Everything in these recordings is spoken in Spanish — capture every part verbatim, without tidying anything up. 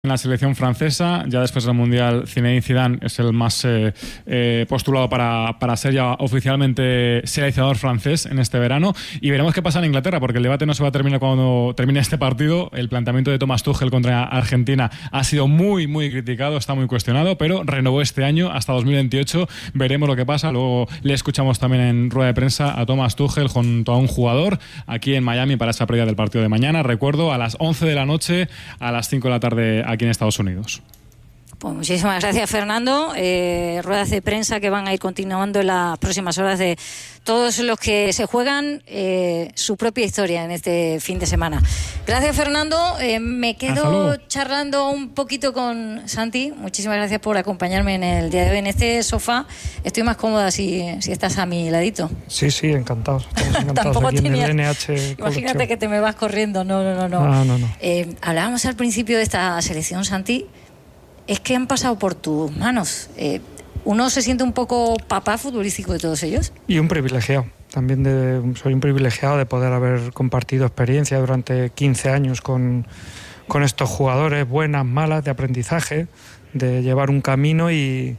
En la selección francesa, ya después del Mundial, Zinedine Zidane es el más eh, eh, postulado para, para ser ya oficialmente seleccionador francés en este verano, y veremos qué pasa en Inglaterra, porque el debate no se va a terminar cuando termine este partido. El planteamiento de Thomas Tuchel contra Argentina ha sido muy, muy criticado, está muy cuestionado, pero renovó este año hasta dos mil veintiocho. Veremos lo que pasa. Luego le escuchamos también en rueda de prensa a Thomas Tuchel junto a un jugador aquí en Miami para esa previa del partido de mañana. Recuerdo, a las once de la noche, a las cinco de la tarde aquí en Estados Unidos. Pues muchísimas gracias, Fernando. Eh, ruedas de prensa que van a ir continuando en las próximas horas de todos los que se juegan eh, su propia historia en este fin de semana. Gracias, Fernando. Eh, me quedo charlando un poquito con Santi. Muchísimas gracias por acompañarme en el día de hoy. En este sofá estoy más cómoda si, si estás a mi ladito. Sí, sí, encantados. encantados Tampoco aquí tenías, en el N H imagínate que te me vas corriendo. No, no, no. no. no, no, no. Eh, hablábamos al principio de esta selección, Santi. Es que han pasado por tus manos. Eh, ¿Uno se siente un poco papá futbolístico de todos ellos? Y un privilegiado. También de, soy un privilegiado de poder haber compartido experiencia durante quince años con, con estos jugadores, buenas, malas, de aprendizaje, de llevar un camino y,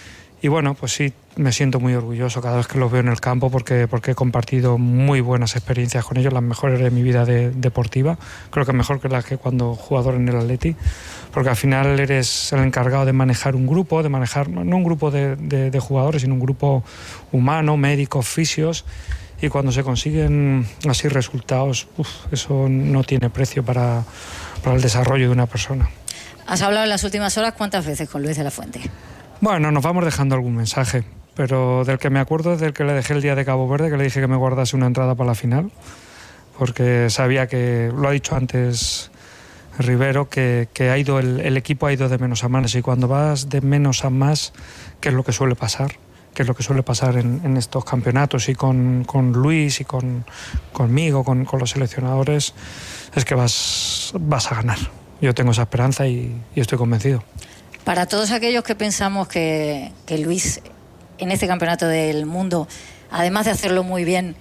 y bueno, pues sí, me siento muy orgulloso cada vez que los veo en el campo porque, porque he compartido muy buenas experiencias con ellos, las mejores de mi vida de, deportiva. Creo que mejor que las que cuando jugador en el Atleti, porque al final eres el encargado de manejar un grupo, de manejar no un grupo de, de, de jugadores, sino un grupo humano, médicos, fisios, y cuando se consiguen así resultados, uf, eso no tiene precio para, para el desarrollo de una persona. ¿Has hablado en las últimas horas cuántas veces con Luis de la Fuente? Bueno, nos vamos dejando algún mensaje, pero del que me acuerdo es del que le dejé el día de Cabo Verde, que le dije que me guardase una entrada para la final, porque sabía que, lo ha dicho antes Rivero, que, que ha ido el, el equipo ha ido de menos a más, y cuando vas de menos a más, ¿qué es lo que suele pasar? ¿Qué es lo que suele pasar en, en estos campeonatos? Y con, con Luis y con, conmigo, con, con los seleccionadores, es que vas, vas a ganar. Yo tengo esa esperanza y, y estoy convencido. Para todos aquellos que pensamos que, que Luis en este campeonato del mundo, además de hacerlo muy bien,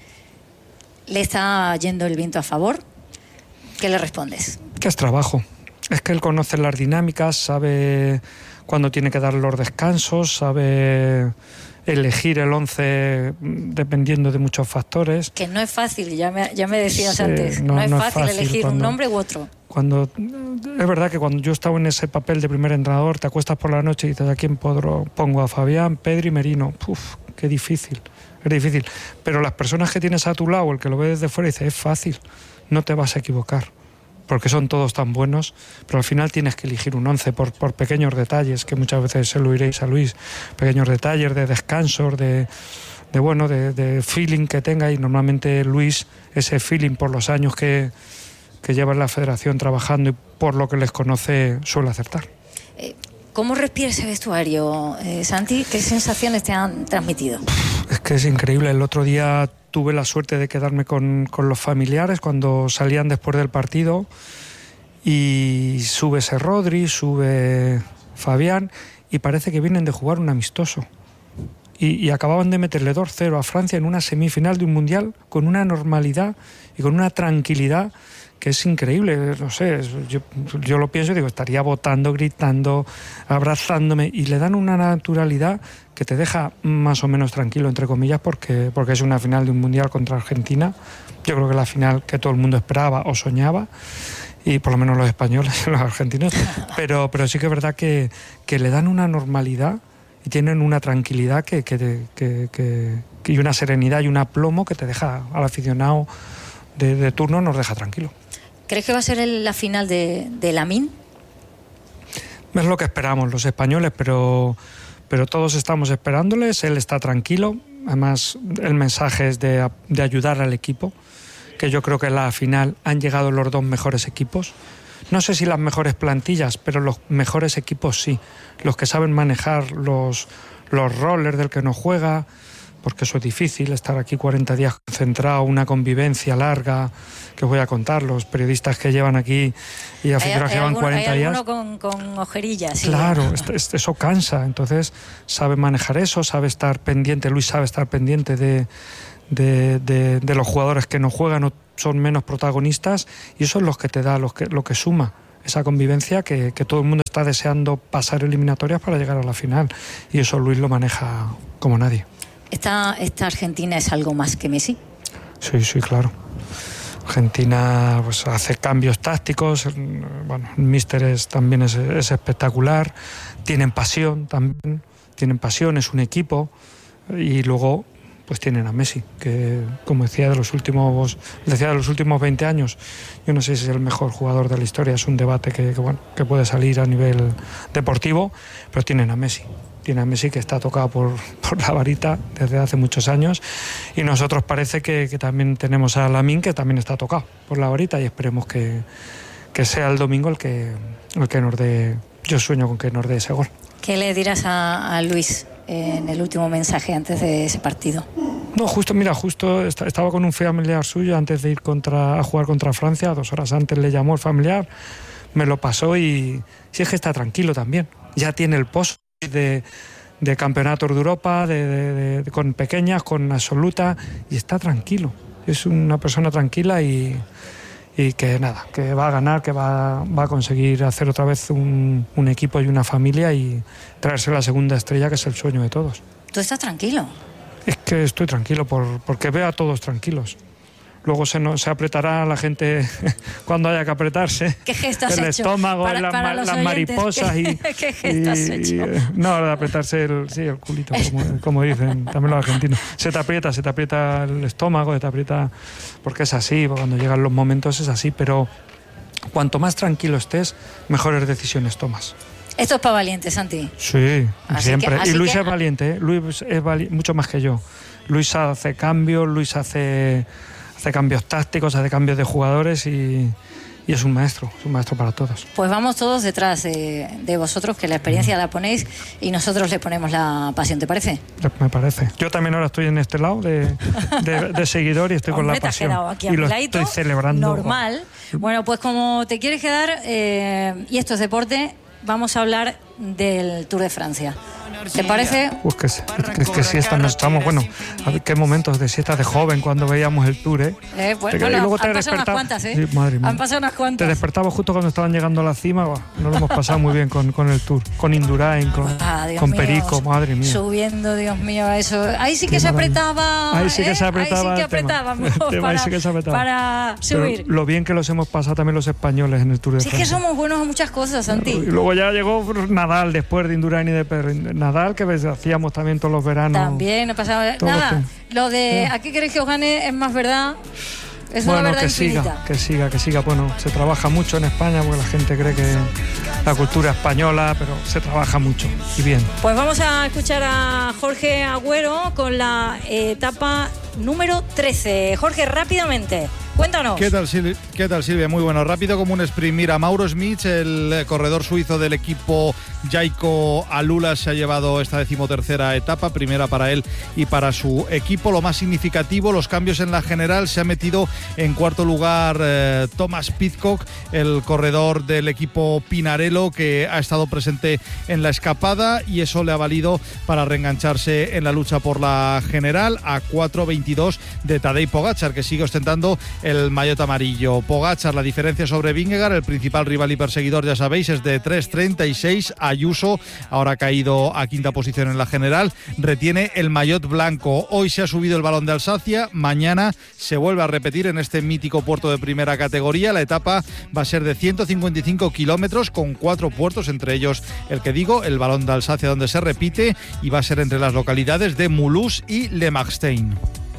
le está yendo el viento a favor, ¿qué le respondes? Que es trabajo. Es que él conoce las dinámicas, sabe cuándo tiene que dar los descansos, sabe elegir el once dependiendo de muchos factores. Que no es fácil, ya me, ya me decías sí, antes, no, no, es, no fácil es fácil elegir cuando, un nombre u otro. Cuando, es verdad que cuando yo estaba en ese papel de primer entrenador, te acuestas por la noche y dices, ¿a quién podró? Pongo a Fabián, Pedri y Merino. Uf, qué difícil, es difícil. Pero las personas que tienes a tu lado, el que lo ve desde fuera, dice, es fácil, no te vas a equivocar, porque son todos tan buenos, pero al final tienes que elegir un once por, por pequeños detalles, que muchas veces se lo oiréis a Luis, pequeños detalles de descansos, de, de bueno, de, de feeling que tenga, y normalmente Luis, ese feeling por los años que, que lleva en la federación trabajando y por lo que les conoce, suele acertar. Eh, ¿Cómo respira ese vestuario, eh, Santi? ¿Qué sensaciones te han transmitido? Es que es increíble. El otro día tuve la suerte de quedarme con, con los familiares cuando salían después del partido, y sube ese Rodri, sube Fabián, y parece que vienen de jugar un amistoso. Y, y acababan de meterle dos cero a Francia en una semifinal de un mundial con una normalidad y con una tranquilidad que es increíble. No sé, yo, yo lo pienso y digo, estaría votando, gritando, abrazándome, y le dan una naturalidad que te deja más o menos tranquilo, entre comillas, porque, porque es una final de un mundial contra Argentina. Yo creo que la final que todo el mundo esperaba o soñaba, y por lo menos los españoles, los argentinos, pero, pero sí que es verdad que, que le dan una normalidad y tienen una tranquilidad que, que, que, que, que, y una serenidad y un aplomo que te deja, al aficionado de, de turno, nos deja tranquilo. ¿Crees que va a ser el, la final de, de Lamine? Es lo que esperamos los españoles, pero, pero todos estamos esperándoles. Él está tranquilo. Además, el mensaje es de, de ayudar al equipo, que yo creo que en la final han llegado los dos mejores equipos. No sé si las mejores plantillas, pero los mejores equipos sí. Los que saben manejar los, los roles del que no juega, porque eso es difícil, estar aquí cuarenta días concentrado, una convivencia larga, que voy a contar, los periodistas que llevan aquí y aficionados que llevan cuarenta días. Hay alguno con, con ojerillas. Sí. Claro, eso cansa, entonces sabe manejar eso, sabe estar pendiente, Luis sabe estar pendiente de, de, de, de los jugadores que no juegan o son menos protagonistas, y eso es lo que te da, lo que, lo que suma. esa convivencia que, que todo el mundo está deseando pasar eliminatorias para llegar a la final, y eso Luis lo maneja como nadie. ¿Esta, esta Argentina es algo más que Messi? Sí, sí, claro. Argentina pues hace cambios tácticos, bueno, el míster es, también es, es espectacular, tienen pasión también, tienen pasión, es un equipo, y luego pues tienen a Messi, que como decía de los últimos decía de los últimos veinte años, yo no sé si es el mejor jugador de la historia, es un debate que, que, bueno, que puede salir a nivel deportivo, pero tienen a Messi. Tiene a Messi, que está tocado por, por la varita desde hace muchos años, y nosotros parece que, que también tenemos a Lamine, que también está tocado por la varita, y esperemos que, que sea el domingo el que, el que nos dé, yo sueño con que nos dé ese gol. ¿Qué le dirás a, a Luis en el último mensaje antes de ese partido? No, justo, mira, justo estaba con un familiar suyo antes de ir contra, a jugar contra Francia, dos horas antes le llamó el familiar, me lo pasó, y si es que está tranquilo también, ya tiene el pozo De, de campeonatos de Europa, de, de, de, con pequeñas, con absoluta, y está tranquilo. Es una persona tranquila y, y que nada, que va a ganar, que va, va a conseguir hacer otra vez un, un equipo y una familia y traerse la segunda estrella, que es el sueño de todos. ¿Tú estás tranquilo? Es que estoy tranquilo por, porque veo a todos tranquilos. Luego se, no, se apretará la gente cuando haya que apretarse. ¿Qué gesto has el hecho? estómago, para, las, para las mariposas. ¿Qué, y, ¿Qué gesto has hecho? Y, no, de apretarse el, sí, el culito, como, como dicen también los argentinos. Se te aprieta, se te aprieta el estómago, se te aprieta, porque es así, cuando llegan los momentos es así, pero cuanto más tranquilo estés, mejores decisiones tomas. Esto es para valientes, Santi. Sí, así siempre. Que, y Luis que... es valiente, ¿eh? Luis es vali- mucho más que yo. Luis hace cambios, Luis hace... hace cambios tácticos, hace cambios de jugadores y, y es un maestro, es un maestro para todos. Pues vamos todos detrás de, de vosotros, que la experiencia la ponéis y nosotros le ponemos la pasión, ¿te parece? Me parece. Yo también ahora estoy en este lado de, de, de seguidor y estoy Hombre, con la pasión. te has quedado aquí y lo ladito, estoy celebrando. Normal. Bueno, pues como te quieres quedar, eh, y esto es deporte, vamos a hablar del Tour de Francia. ¿Te parece? Pues que, que, que siesta no estamos, bueno, a ver qué momentos de siesta de joven cuando veíamos el Tour, ¿eh? eh pues, te, bueno, y luego te han pasado unas cuantas, ¿eh? Sí, madre mía. Han pasado unas cuantas. Te despertabas justo cuando estaban llegando a la cima, bah, nos lo hemos pasado muy bien con, con el Tour, con Indurain, con, ah, con mío, Perico, madre mía. Subiendo, Dios mío, eso. Ahí sí que se apretaba. Ahí sí que se apretaba. Ahí sí que apretábamos para, sí que se apretaba. para subir. Pero lo bien que los hemos pasado también los españoles en el Tour de sí, Francia. Sí, es que somos buenos a muchas cosas, Santi. Y luego ya llegó Nadal después de Indurain y de Perrin. Nadal, que hacíamos también todos los veranos. También, no pasaba nada. Que... Lo de ¿a qué queréis que os gane? Es más verdad. Es bueno, una verdad que infinita. siga, que siga, que siga. Bueno, se trabaja mucho en España porque la gente cree que la cultura española, pero se trabaja mucho y bien. Pues vamos a escuchar a Jorge Agüero con la etapa número trece. Jorge, rápidamente, cuéntanos. ¿Qué tal, Sil- ¿Qué tal Silvia? Muy bueno. Rápido como un sprint. Mira, Mauro Schmitz, el corredor suizo del equipo Jayco Alula, se ha llevado esta decimotercera etapa, primera para él y para su equipo. Lo más significativo, los cambios en la general. Se ha metido en cuarto lugar eh, Thomas Pidcock, el corredor del equipo Pinarello, que ha estado presente en la escapada, y eso le ha valido para reengancharse en la lucha por la general a cuatro veintidós de Tadej Pogačar, que sigue ostentando el maillot amarillo. Pogačar, la diferencia sobre Vingegaard, el principal rival y perseguidor, ya sabéis, es de tres treinta y seis. Ayuso, ahora ha caído a quinta posición en la general, retiene el maillot blanco. Hoy se ha subido el Balón de Alsacia, mañana se vuelve a repetir en este mítico puerto de primera categoría. La etapa va a ser de ciento cincuenta y cinco kilómetros con cuatro puertos, entre ellos el que digo, el Balón de Alsacia, donde se repite, y va a ser entre las localidades de Mulhouse y Le Marstein.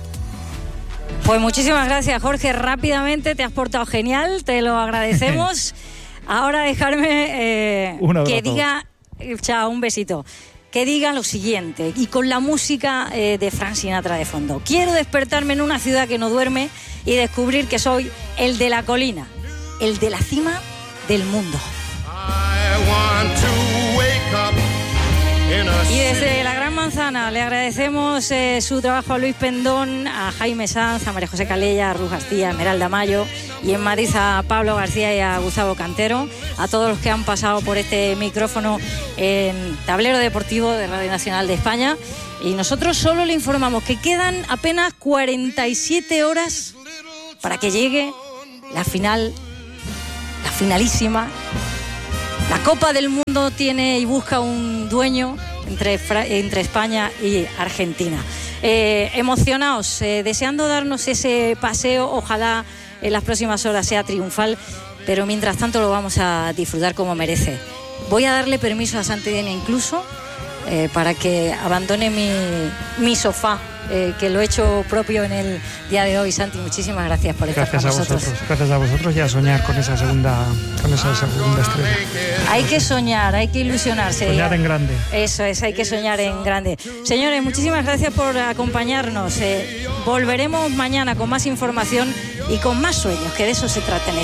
Pues muchísimas gracias, Jorge. Rápidamente te has portado genial, te lo agradecemos. Ahora dejarme eh, que diga, chao, un besito, que diga lo siguiente, y con la música eh, de Frank Sinatra de fondo. Quiero despertarme en una ciudad que no duerme y descubrir que soy el de la colina, el de la cima del mundo. I want to wake up. Y desde la Gran Manzana le agradecemos eh, su trabajo a Luis Pendón, a Jaime Sanz, a María José Calella, a Ruth García, a Esmeralda Mayo, y en Madrid a Pablo García y a Gustavo Cantero, a todos los que han pasado por este micrófono en Tablero Deportivo de Radio Nacional de España. Y nosotros solo le informamos que quedan apenas cuarenta y siete horas para que llegue la final la finalísima. La Copa del Mundo tiene y busca un dueño entre, entre España y Argentina. Eh, emocionados, eh, deseando darnos ese paseo, ojalá en las próximas horas sea triunfal, pero mientras tanto lo vamos a disfrutar como merece. Voy a darle permiso a Santi Denia incluso eh, para que abandone mi, mi sofá, eh, que lo he hecho propio en el día de hoy. Santi, muchísimas gracias por estar gracias con nosotros. A vosotros, gracias a vosotros y a soñar con esa segunda, con esa segunda estrella. Hay que soñar, hay que ilusionarse. Soñar en grande. Eso es, hay que soñar en grande. Señores, muchísimas gracias por acompañarnos. Eh, volveremos mañana con más información y con más sueños, que de eso se trata en